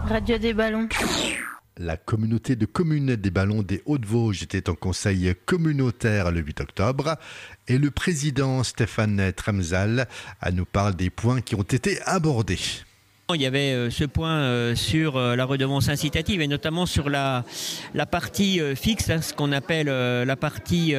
Radio des Ballons. La communauté de communes des Ballons des Hauts-de-Vosges était en conseil communautaire le 8 octobre et le président Stéphane Tremzal nous parle des points qui ont été abordés. Il y avait ce point sur la redevance incitative et notamment sur la partie fixe, ce qu'on appelle la partie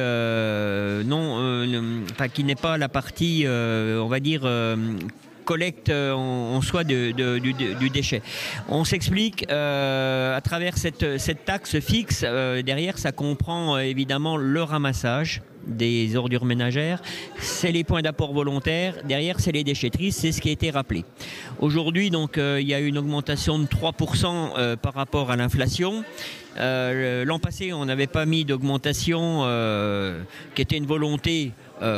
qui n'est pas la partie, on va dire, collecte en soi du déchet. On s'explique à travers cette taxe fixe. Derrière, ça comprend évidemment le ramassage des ordures ménagères, c'est les points d'apport volontaires, derrière c'est les déchetteries, c'est ce qui a été rappelé. Aujourd'hui, donc, il y a eu une augmentation de 3% par rapport à l'inflation. L'an passé, on n'avait pas mis d'augmentation qui était une volonté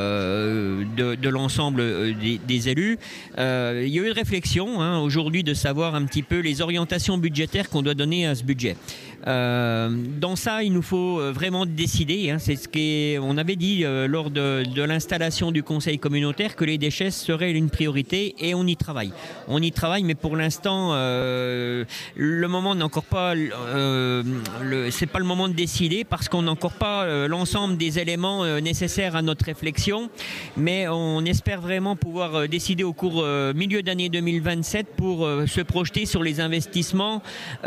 de l'ensemble des élus. Il y a eu une réflexion aujourd'hui de savoir un petit peu les orientations budgétaires qu'on doit donner à ce budget. Dans ça, il nous faut vraiment décider. C'est ce qu'on avait dit lors de l'installation du conseil communautaire, que les déchets seraient une priorité et on y travaille. On y travaille, mais pour l'instant, le moment n'est encore pas. C'est pas le moment de décider parce qu'on n'a encore pas l'ensemble des éléments nécessaires à notre réflexion. Mais on espère vraiment pouvoir décider au cours milieu d'année 2027 pour se projeter sur les investissements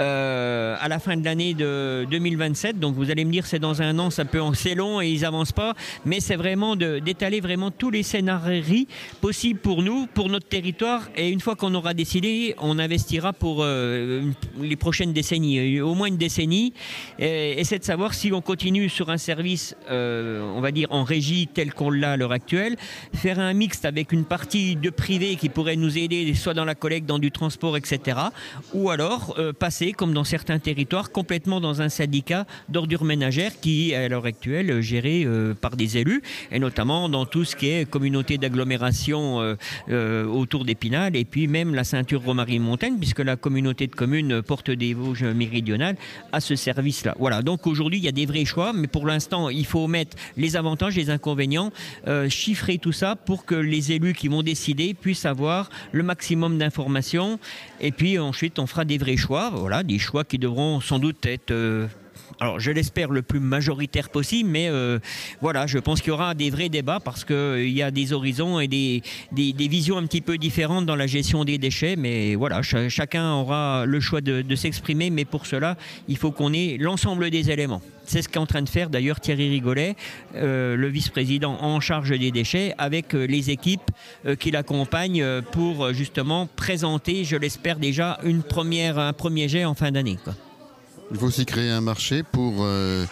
à la fin de l'année de 2027. Donc vous allez me dire c'est dans un an, c'est long et ils avancent pas, mais c'est vraiment d'étaler vraiment tous les scénarios possibles pour nous, pour notre territoire, et une fois qu'on aura décidé, on investira pour les prochaines décennies, au moins une décennie, et c'est de savoir si on continue sur un service on va dire en régie tel qu'on l'a à l'heure actuelle, faire un mixte avec une partie de privé qui pourrait nous aider soit dans la collecte, dans du transport, etc., ou alors passer comme dans certains territoires complètement dans un syndicat d'ordures ménagères qui est à l'heure actuelle géré par des élus, et notamment dans tout ce qui est communauté d'agglomération autour d'Épinal, et puis même la ceinture Romarié-Montagne, puisque la communauté de communes Portes des Vosges méridionales a ce service-là. Voilà, donc aujourd'hui il y a des vrais choix, mais pour l'instant il faut mettre les avantages, les inconvénients, chiffrer tout ça pour que les élus qui vont décider puissent avoir le maximum d'informations, et puis ensuite on fera des vrais choix, voilà, des choix qui devront sans doute être alors je l'espère le plus majoritaire possible, mais voilà, je pense qu'il y aura des vrais débats parce qu'il y a des horizons et des visions un petit peu différentes dans la gestion des déchets, mais voilà, chacun aura le choix de s'exprimer, mais pour cela il faut qu'on ait l'ensemble des éléments. C'est ce qu'est en train de faire d'ailleurs Thierry Rigolet, le vice-président en charge des déchets, avec les équipes qui l'accompagnent pour justement présenter, je l'espère déjà, un premier jet en fin d'année, quoi. Il faut aussi créer un marché pour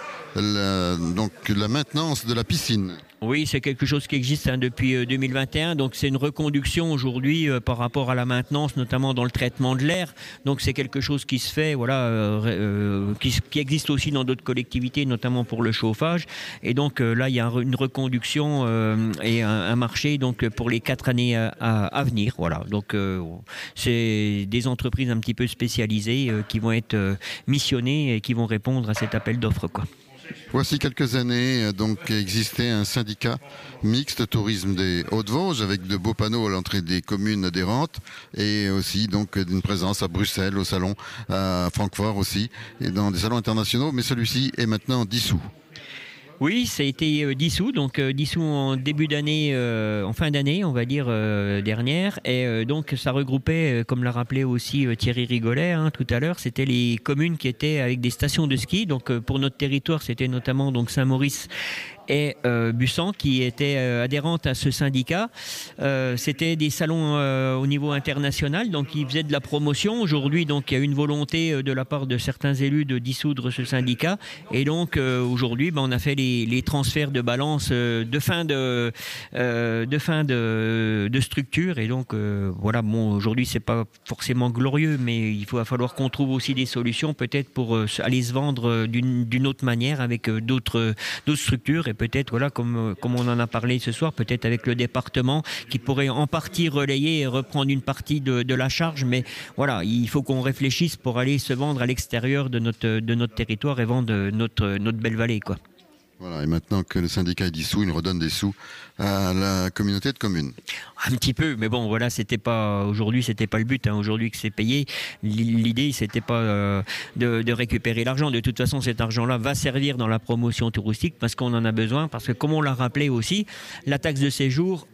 la maintenance de la piscine. Oui, c'est quelque chose qui existe depuis 2021, donc c'est une reconduction aujourd'hui par rapport à la maintenance, notamment dans le traitement de l'air. Donc c'est quelque chose qui se fait, voilà, qui existe aussi dans d'autres collectivités, notamment pour le chauffage. Et donc là, il y a une reconduction et un marché donc pour les 4 années à venir. Voilà, donc c'est des entreprises un petit peu spécialisées qui vont être missionnées et qui vont répondre à cet appel d'offres, quoi. Voici quelques années, donc existait un syndicat mixte tourisme des Hauts-de-Vosges avec de beaux panneaux à l'entrée des communes adhérentes, et aussi donc une présence à Bruxelles, au salon, à Francfort aussi, et dans des salons internationaux, mais celui-ci est maintenant dissous. Oui, ça a été dissous, donc dissous en début d'année, en fin d'année, on va dire, dernière. Et donc ça regroupait, comme l'a rappelé aussi Thierry Rigolet tout à l'heure, c'était les communes qui étaient avec des stations de ski. Donc pour notre territoire, c'était notamment donc Saint-Maurice et Bussan qui étaient adhérentes à ce syndicat. C'était des salons au niveau international, donc ils faisaient de la promotion. Aujourd'hui, donc il y a une volonté de la part de certains élus de dissoudre ce syndicat, et donc aujourd'hui, on a fait les transferts de balance de fin de structure, et donc voilà. Bon, aujourd'hui c'est pas forcément glorieux, mais il va falloir qu'on trouve aussi des solutions peut-être pour aller se vendre d'une autre manière avec d'autres structures. Et peut-être, voilà, comme on en a parlé ce soir, peut-être avec le département qui pourrait en partie relayer et reprendre une partie de la charge. Mais voilà, il faut qu'on réfléchisse pour aller se vendre à l'extérieur de notre territoire et vendre notre belle vallée, quoi. Voilà, et maintenant que le syndicat est dissous, il redonne des sous à la communauté de communes. Un petit peu, mais bon, voilà, aujourd'hui, c'était pas le but. Aujourd'hui que c'est payé, l'idée, c'était pas de récupérer l'argent. De toute façon, cet argent-là va servir dans la promotion touristique parce qu'on en a besoin. Parce que, comme on l'a rappelé aussi, la taxe de séjour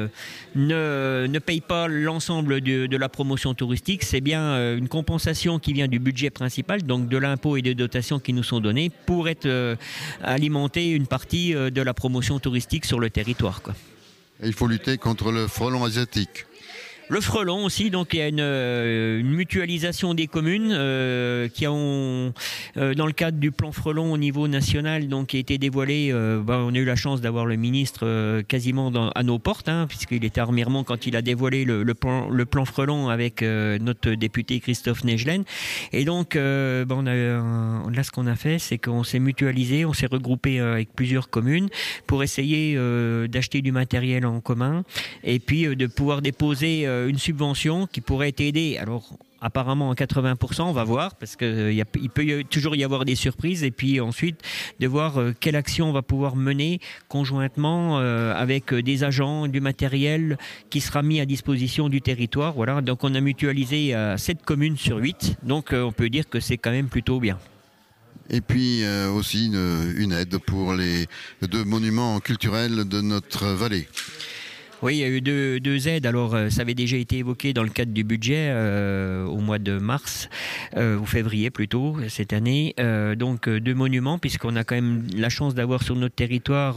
ne paye pas l'ensemble de la promotion touristique. C'est bien une compensation qui vient du budget principal, donc de l'impôt et des dotations qui nous sont données pour être alimenter une partie de la promotion touristique sur le territoire, quoi. Et il faut lutter contre le frelon asiatique. Le frelon aussi, donc il y a une mutualisation des communes qui ont, dans le cadre du plan frelon au niveau national, donc qui a été dévoilé. On a eu la chance d'avoir le ministre quasiment à nos portes, puisqu'il était à Remiremont quand il a dévoilé le plan frelon avec notre député Christophe Negelen. Et donc, là, ce qu'on a fait, c'est qu'on s'est mutualisé, on s'est regroupé avec plusieurs communes pour essayer d'acheter du matériel en commun et puis de pouvoir déposer une subvention qui pourrait t'aider. Alors, apparemment, à 80%, on va voir, parce qu'il peut toujours y avoir des surprises, et puis ensuite, de voir quelle action on va pouvoir mener conjointement avec des agents, du matériel qui sera mis à disposition du territoire. Voilà. Donc, on a mutualisé 7 communes sur 8, donc on peut dire que c'est quand même plutôt bien. Et puis aussi une aide pour les 2 monuments culturels de notre vallée. Oui, il y a eu deux aides. Alors, ça avait déjà été évoqué dans le cadre du budget au mois de mars, ou février plutôt, cette année. Donc, 2 monuments, puisqu'on a quand même la chance d'avoir sur notre territoire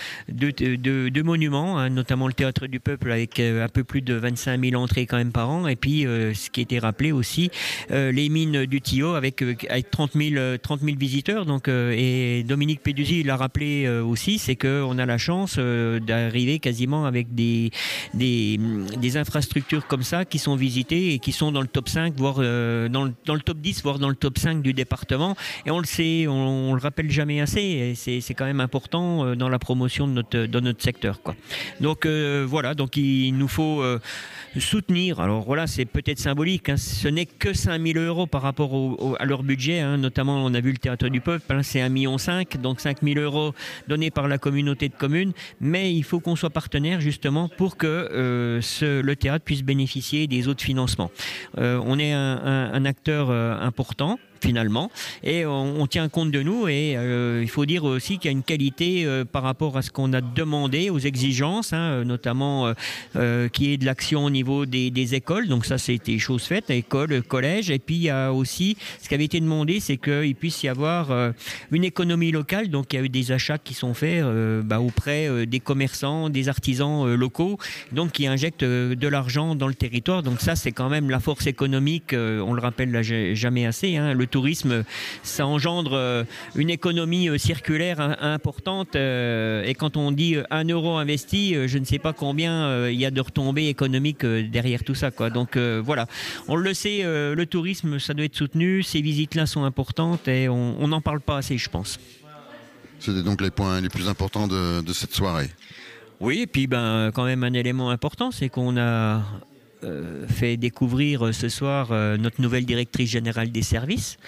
deux monuments, notamment le Théâtre du Peuple avec un peu plus de 25 000 entrées quand même par an. Et puis, ce qui a été rappelé aussi, les mines du Tillot avec 30 000 visiteurs. Donc, et Dominique Péduzzi l'a rappelé aussi, c'est qu'on a la chance d'arriver quasiment avec des infrastructures comme ça qui sont visitées et qui sont dans le top 5, voire dans le top 10, voire dans le top 5 du département. Et on le sait, on le rappelle jamais assez. Et c'est quand même important dans la promotion de notre secteur, quoi. Donc voilà, donc il nous faut soutenir. Alors voilà, c'est peut-être symbolique, ce n'est que 5 000 € par rapport à leur budget, notamment on a vu le Théâtre du Peuple, c'est 1,5 million, donc 5 000 € donnés par la communauté de communes, mais il faut qu'on soit partenaire justement pour que le théâtre puisse bénéficier des autres financements. On est un acteur important finalement, et on tient compte de nous, et il faut dire aussi qu'il y a une qualité par rapport à ce qu'on a demandé, aux exigences, notamment qui est de l'action au niveau des écoles, donc ça c'était chose faite, écoles, collèges, et puis il y a aussi, ce qui avait été demandé, c'est qu'il puisse y avoir une économie locale, donc il y a eu des achats qui sont faits auprès des commerçants, des artisans locaux, donc qui injectent de l'argent dans le territoire, donc ça c'est quand même la force économique, on le rappelle là, jamais assez, le tourisme, ça engendre une économie circulaire importante, et quand on dit 1 € investi, je ne sais pas combien il y a de retombées économiques derrière tout ça, quoi. Donc voilà, on le sait, le tourisme, ça doit être soutenu, ces visites-là sont importantes et on n'en parle pas assez, je pense. C'était donc les points les plus importants de cette soirée. Oui, et puis quand même un élément important, c'est qu'on a fait découvrir ce soir notre nouvelle directrice générale des services,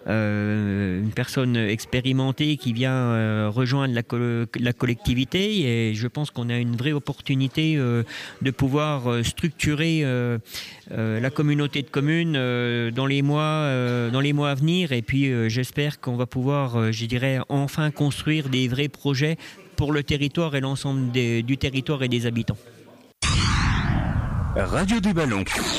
une personne expérimentée qui vient rejoindre la collectivité, et je pense qu'on a une vraie opportunité de pouvoir structurer la communauté de communes dans les mois à venir, et puis j'espère qu'on va pouvoir, enfin construire des vrais projets pour le territoire et l'ensemble du territoire et des habitants. Radio du Ballon.